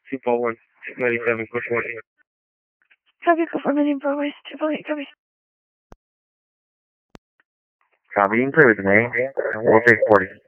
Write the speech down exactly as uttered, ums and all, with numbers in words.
two four one, six ninety-seven, push one. Copy, conformity in progress, triple eight, copy. Copy, you can clear with me. We'll take forty.